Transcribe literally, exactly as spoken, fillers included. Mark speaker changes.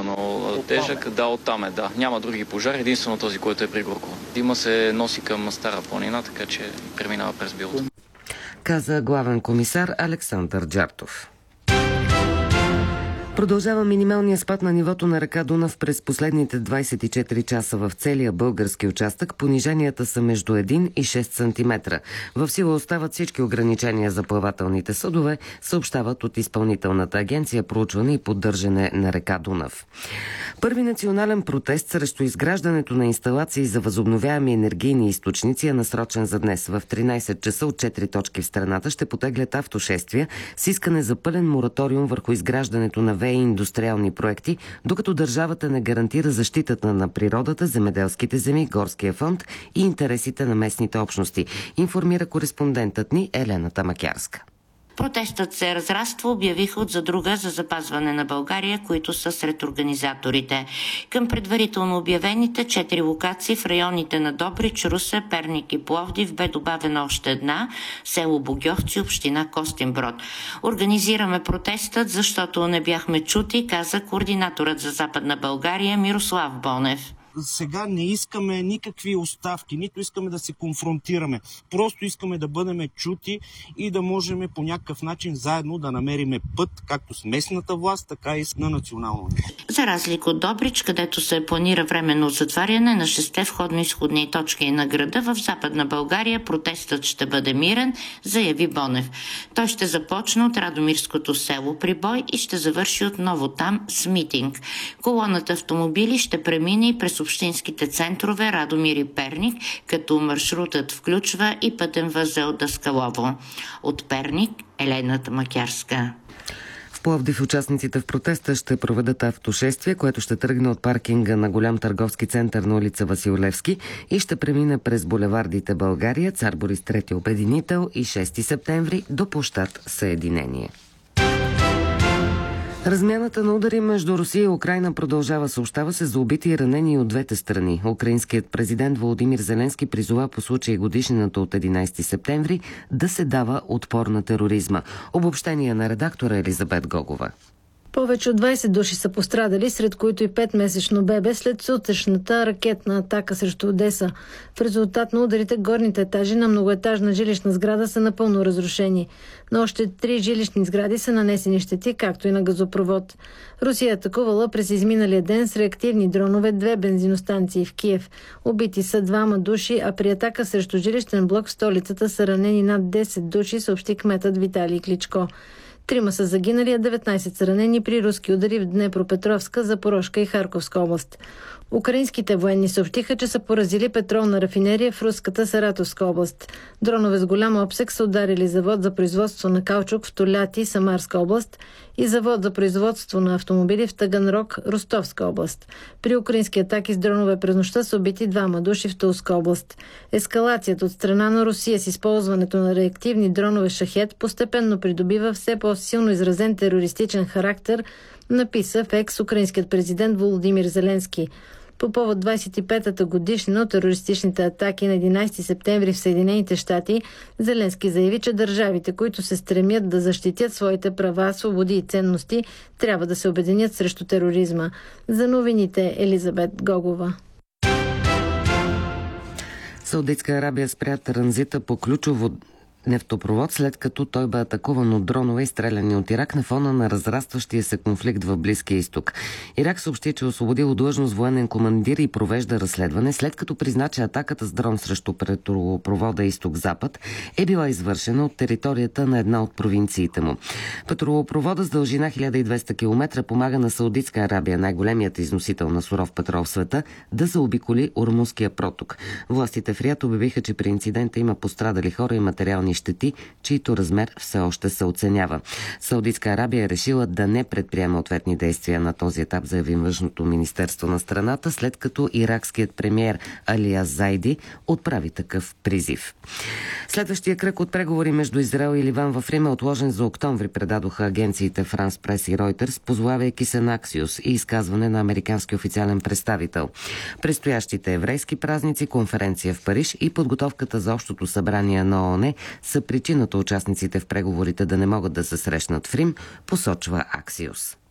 Speaker 1: сравнително тежък. Да, оттам е, да. Няма други пожари, единствено този, който е при Гурково. Дима се носи към Стара планина, така че преминава през билото.
Speaker 2: Каза главен комисар Александър Джартов. Продължава минималния спад на нивото на река Дунав през последните двадесет и четири часа в целия български участък. Пониженията са между един и шест сантиметра. В сила остават всички ограничения за плавателните съдове, съобщават от Изпълнителната агенция проучване и поддържане на река Дунав. Първи национален протест срещу изграждането на инсталации за възобновяеми енергийни източници е насрочен за днес. В тринадесет часа от четири точки в страната ще потеглят автошествия с искане за пълен мораториум върху изграждането на ВЕИ индустриални проекти, докато държавата не гарантира защитата на природата, земеделските земи, горския фонд и интересите на местните общности, информира кореспондентът ни Елена Тамакярска.
Speaker 3: Протестът се разраства, обявиха от задруга за запазване на България, които са сред организаторите. Към предварително обявените четири локации в районите на Добрич, Русе, Перник и Пловдив бе добавена още една – село Богьовци, община Костинброд. Организираме протестът, защото не бяхме чути, каза координаторът за Западна България Мирослав Бонев.
Speaker 4: Сега не искаме никакви оставки, нито искаме да се конфронтираме. Просто искаме да бъдем чути и да можем по някакъв начин заедно да намериме път, както с местната власт, така и на национално ниво.
Speaker 3: За разлика от Добрич, където се планира временно затваряне на шесте входно-изходни точки на града, в Западна България протестът ще бъде мирен, заяви Бонев. Той ще започне от Радомирското село Прибой и ще завърши отново там с митинг. Колоната автомобили ще премине и през общинските центрове Радомир и Перник, като маршрутът включва и пътен възел Даскалово. От Перник Елена Тамакярска.
Speaker 2: В Пловдив участниците в протеста ще проведат автошествие, което ще тръгне от паркинга на голям търговски център на улица Васил Левски и ще премине през булевардите България, Цар Борис трети обединител и шести септември до площад Съединение. Размяната на удари между Русия и Украйна продължава, съобщава се за убити и ранени от двете страни. Украинският президент Володимир Зеленски призова по случай годишнината от единадесети септември да се дава отпор на тероризма. Обобщение на редактора Елизабет Гогова.
Speaker 5: Повече от двадесет души са пострадали, сред които и петмесечно бебе след сутрешната ракетна атака срещу Одеса. В резултат на ударите горните етажи на многоетажна жилищна сграда са напълно разрушени. Но още три жилищни сгради са нанесени щети, както и на газопровод. Русия е атакувала през изминалия ден с реактивни дронове две бензиностанции в Киев. Убити са двама души, а при атака срещу жилищен блок в столицата са ранени над десет души, съобщи кметът Виталий Кличко. Трима са загинали, а деветнадесет са ранени при руски удари в Днепропетровска, Запорожка и Харковска област. Украинските военни съобщиха, че са поразили петролна рафинерия в руската Саратовска област. Дронове с голям обсег са ударили завод за производство на каучук в Толяти, Самарска област, и завод за производство на автомобили в Таганрог, Ростовска област. При украински атаки с дронове през нощта са убити двама души в Тулска област. Ескалацията от страна на Русия с използването на реактивни дронове Шахед постепенно придобива все по-силно изразен терористичен характер, написа в екс украинският президент Володимир Зеленски. По повод двадесет и петата годишнина от терористичните атаки на единадесети септември в Съединените щати, Зеленски заяви, че държавите, които се стремят да защитят своите права, свободи и ценности, трябва да се обединят срещу тероризма. За новините Елизабет Гогова.
Speaker 2: Саудитска Арабия спря транзита по ключово нефтопровод, след като той бе атакуван от дронове и стреляни от Ирак на фона на разрастващия се конфликт в Близкия изток. Ирак съобщи, че е освободил длъжност военен командир и провежда разследване, след като призна, че атаката с дрон срещу петролопровода Изток-Запад е била извършена от територията на една от провинциите му. Петролопровода с дължина хиляда и двеста километра помага на Саудитска Арабия, най-големият износител на суров петрол в света, да заобиколи Ормузския проток. Властите в Риад обявиха, че при инцидента има пострадали хора и материални щети, чието размер все още се оценява. Саудитска Арабия е решила да не предприема ответни действия на този етап, заяви външното министерство на страната, след като иракският премиер Алия Зайди отправи такъв призив. Следващия кръг от преговори между Израел и Ливан в Рим е отложен за октомври, предадоха агенциите Франс Прес и Ройтерс, позовавайки се на Аксиос и изказване на американски официален представител. Предстоящите еврейски празници, конференция в Париж и подготовката за общото събрание на ООН са причината участниците в преговорите да не могат да се срещнат в Рим, посочва Аксиос.